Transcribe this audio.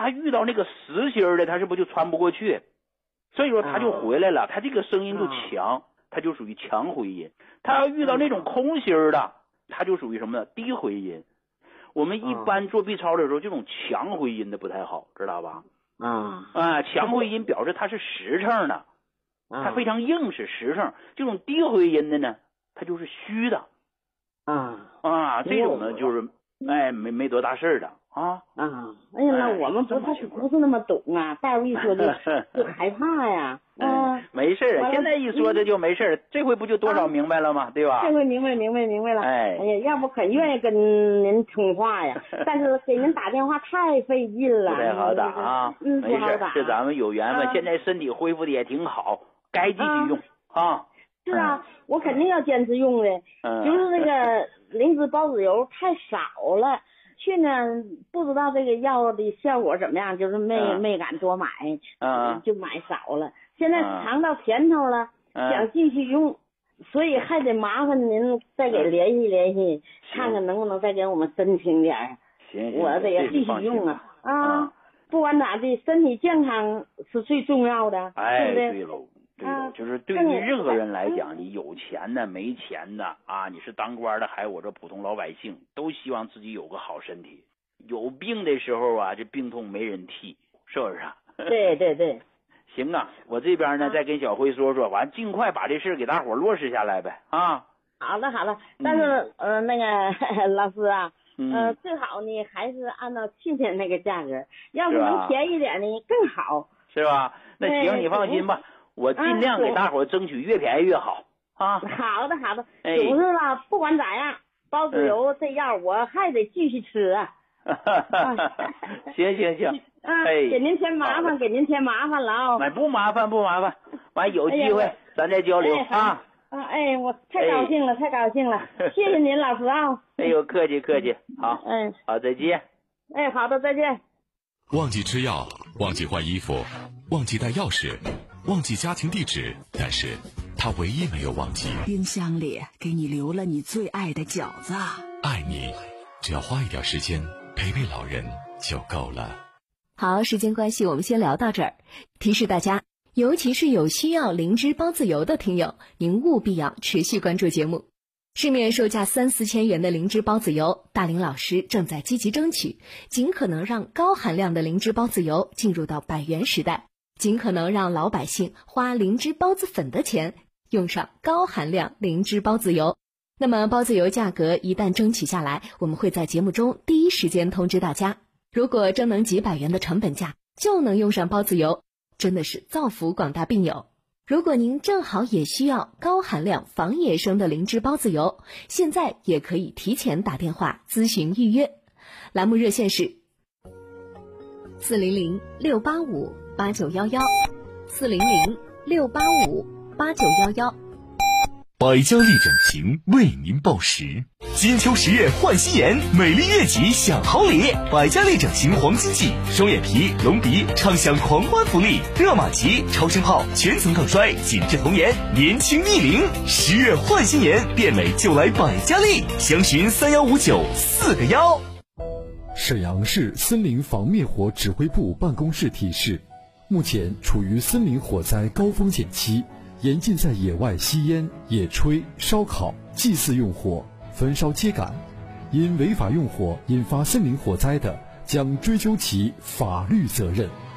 他遇到那个实心的，他是不是就穿不过去？所以说他就回来了，他这个声音就强，他就属于强回音。他要遇到那种空心的，他就属于什么呢？低回音。我们一般做 B 超的时候，这种强回音的不太好，知道吧？强回音表示它是实诚的，它非常硬实实诚。这种低回音的呢，它就是虚的。这种呢就是没多大事儿的。 哎呀，那我们不是那么懂啊，大夫一说就害怕呀。 没事儿，现在一说这就没事儿，这回不就多少明白了吗？对吧？ 这回明白了。哎呀，要不很愿意跟您通话呀，但是给您打电话太费劲了。 不太好打啊，没事儿，是咱们有缘分，现在身体恢复的也挺好，该继续用啊。 是啊，我肯定要坚持用的。就是那个灵芝孢子油太少了。去年不知道这个药的效果怎么样，就是没敢多买，就买少了。现在尝到甜头了，想继续用，所以还得麻烦您再给联系联系，看看能不能再给我们申请点。 行， 我得继续用啊。不管咋地，身体健康是最重要的，对不对？ 对喽。就是对于任何人来讲，你有钱的没钱的你是当官的还有我这普通老百姓，都希望自己有个好身体。有病的时候这病痛没人替，是不是？ 对。 行啊，我这边呢再跟小辉说，完尽快把这事给大伙落实下来呗啊。 好的，但是那个老师啊，最好你还是按照去年那个价格，要是能便宜点的更好， 是吧？那行，你放心吧。我尽量给大伙争取越便宜越好啊！ 好的，总之吧，不管咋样，孢子油这药我还得继续吃啊！ 行， 给您添麻烦了啊！ 不麻烦，完有机会咱再交流啊！ 我太高兴了，谢谢您老师啊！ 哎呦，客气，好，好，再见。 好的，再见。 忘记吃药，忘记换衣服，忘记带钥匙。忘记家庭地址，但是他唯一没有忘记冰箱里给你留了你最爱的饺子。 爱你，只要花一点时间陪陪老人就够了。 好，时间关系我们先聊到这儿。提示大家，尤其是有需要灵芝孢子油的听友，您务必要持续关注节目。市面售价3-4千元的灵芝孢子油，大林老师正在积极争取，尽可能让高含量的灵芝孢子油进入到100元时代，尽可能让老百姓花灵芝孢子粉的钱用上高含量灵芝孢子油。那么孢子油价格一旦争取下来，我们会在节目中第一时间通知大家。如果争能几百元的成本价就能用上孢子油，真的是造福广大病友。如果您正好也需要高含量防野生的灵芝孢子油，现在也可以提前打电话咨询预约。栏目热线是400-685-8911，400-685-8911。 百家丽整形为您报时，金秋10月换新颜，美丽悦己享好礼。百家丽整形黄金季，双眼皮、隆鼻畅享狂欢福利，热玛吉、超声炮、全层抗衰、紧致童颜、年轻逆龄。10月换新颜，变美就来百家丽，详询3159-4个1。 沈阳市森林防灭火指挥部办公室提示：目前处于森林火灾高风险期，严禁在野外吸烟、野炊、烧烤、祭祀用火、焚烧秸秆，因违法用火引发森林火灾的，将追究其法律责任。